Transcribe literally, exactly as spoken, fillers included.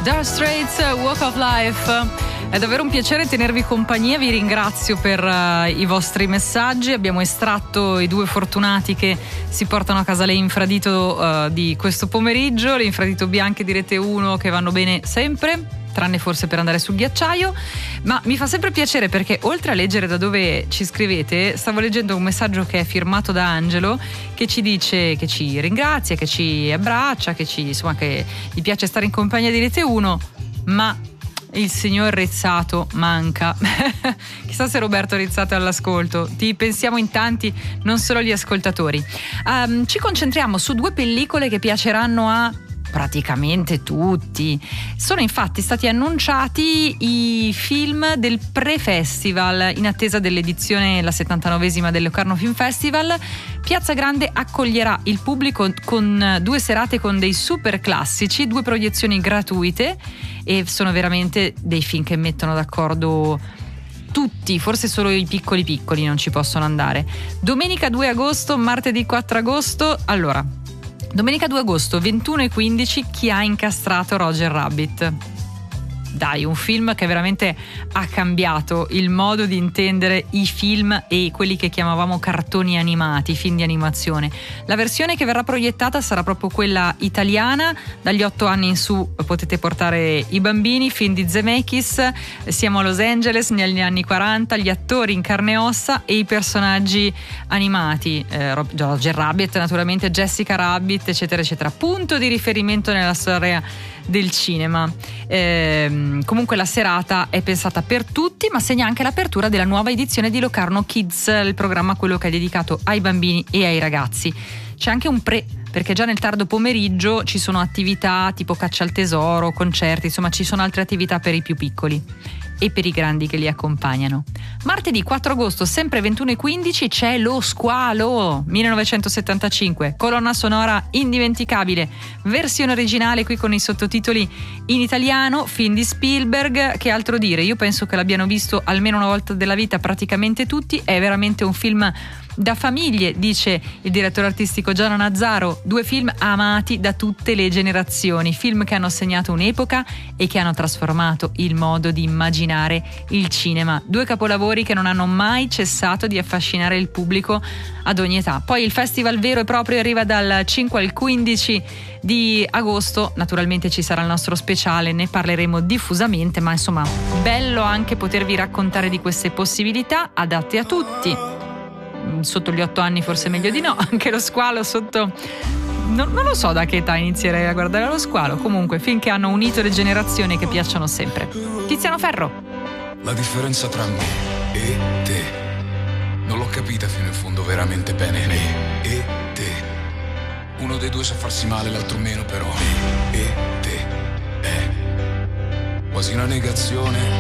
Dire Straits, Walk of Life. È davvero un piacere tenervi compagnia, vi ringrazio per uh, i vostri messaggi. Abbiamo estratto i due fortunati che si portano a casa le infradito uh, di questo pomeriggio, le infradito bianche di Rete uno che vanno bene sempre, tranne forse per andare sul ghiacciaio, ma mi fa sempre piacere perché oltre a leggere da dove ci scrivete, stavo leggendo un messaggio che è firmato da Angelo che ci dice, che ci ringrazia, che ci abbraccia, che ci, insomma, che gli piace stare in compagnia di Rete uno, ma il signor Rizzato manca. Chissà se Roberto Rizzato è all'ascolto. Ti pensiamo in tanti, non solo gli ascoltatori. Um, ci concentriamo su due pellicole che piaceranno a praticamente tutti. Sono infatti stati annunciati i film del pre-festival in attesa dell'edizione, la settantanovesima del Locarno Film Festival. Piazza Grande accoglierà il pubblico con due serate con dei super classici, due proiezioni gratuite, e sono veramente dei film che mettono d'accordo tutti, forse solo i piccoli piccoli non ci possono andare. Domenica due agosto, martedì quattro agosto. Allora, domenica due agosto, ventuno e quindici, Chi ha incastrato Roger Rabbit? Dai, un film che veramente ha cambiato il modo di intendere i film e quelli che chiamavamo cartoni animati, film di animazione. La versione che verrà proiettata sarà proprio quella italiana, dagli otto anni in su potete portare i bambini, film di Zemeckis, siamo a Los Angeles negli anni quaranta, gli attori in carne e ossa e i personaggi animati, eh, Roger Rabbit naturalmente, Jessica Rabbit, eccetera eccetera, punto di riferimento nella storia del cinema. Eh, comunque la serata è pensata per tutti, ma segna anche l'apertura della nuova edizione di Locarno Kids, il programma quello che è dedicato ai bambini e ai ragazzi. C'è anche un pre, perché già nel tardo pomeriggio ci sono attività tipo caccia al tesoro, concerti, insomma ci sono altre attività per i più piccoli e per i grandi che li accompagnano. Martedì quattro agosto, sempre ventuno e quindici, c'è Lo Squalo millenovecentosettantacinque, colonna sonora indimenticabile, versione originale qui con i sottotitoli in italiano, film di Spielberg. Che altro dire, io penso che l'abbiano visto almeno una volta della vita praticamente tutti, è veramente un film da famiglie, dice il direttore artistico Gianna Nazzaro. Due film amati da tutte le generazioni, film che hanno segnato un'epoca e che hanno trasformato il modo di immaginare il cinema. Due capolavori che non hanno mai cessato di affascinare il pubblico ad ogni età. Poi il festival vero e proprio arriva dal cinque al quindici di agosto, naturalmente ci sarà il nostro speciale, ne parleremo diffusamente, ma insomma bello anche potervi raccontare di queste possibilità adatte a tutti. Sotto gli otto anni forse meglio di no, anche Lo Squalo sotto, no, non lo so da che età inizierei a guardare Lo Squalo. Comunque finché hanno unito le generazioni che piacciono sempre. Tiziano Ferro. La differenza tra me e te non l'ho capita fino in fondo veramente bene. Me e te, uno dei due sa farsi male, l'altro meno, però me e te è quasi una negazione.